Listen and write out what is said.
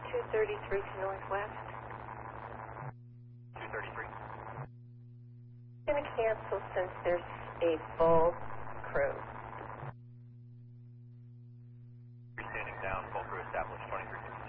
233 to Northwest. 233. Going to cancel since there's a full crew. Standing down, full crew established, 23.